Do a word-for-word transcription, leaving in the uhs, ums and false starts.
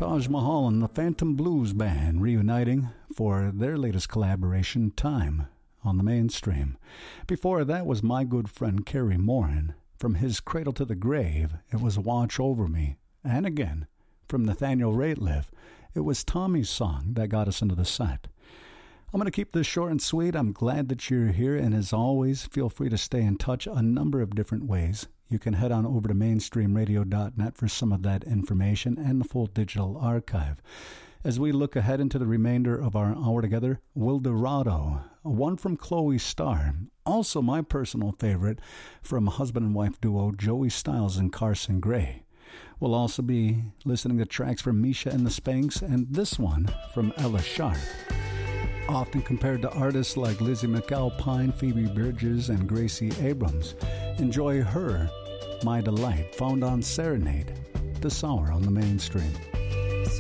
Taj Mahal and the Phantom Blues Band reuniting for their latest collaboration, Time, on the Mainstream. Before that was my good friend Kerry Moran. From his Cradle to the Grave, it was Watch Over Me. And again, from Nathaniel Rateliff, it was Tommy's song that got us into the set. I'm going to keep this short and sweet. I'm glad that you're here, and as always, feel free to stay in touch a number of different ways. You can head on over to mainstream radio dot net for some of that information and the full digital archive. As we look ahead into the remainder of our hour together, Wildorado, one from Chloe Starr, also my personal favorite from husband and wife duo Joey Styles and Carson Gray. We'll also be listening to tracks from Misha and the Spanks, and this one from Ella Sharp. Often compared to artists like Lizzie McAlpine, Phoebe Bridgers, and Gracie Abrams. Enjoy her, My Delight, found on Serenade, this hour on the Mainstream.